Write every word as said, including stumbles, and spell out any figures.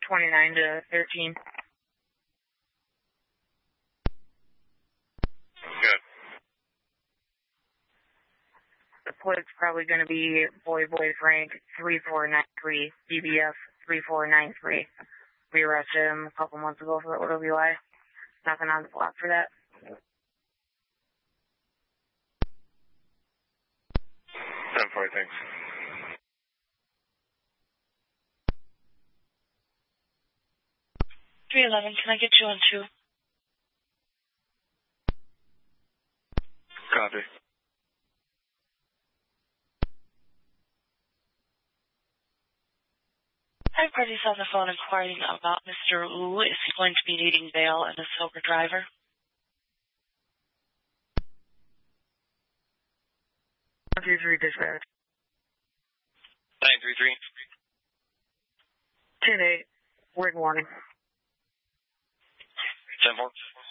twenty-nine to thirteen. Good. The plate's probably going to be Boy Boy Frank three four nine three, D B F three four nine three. We arrested him a couple months ago for O W I. Nothing on the block for that. ten four, thanks. three eleven, can I get you on two? Copy. I have parties on the phone inquiring about Mister Wu. Is he going to be needing bail and a sober driver? one two three dispatch. nine three three. ten eight. Word warning. ten four.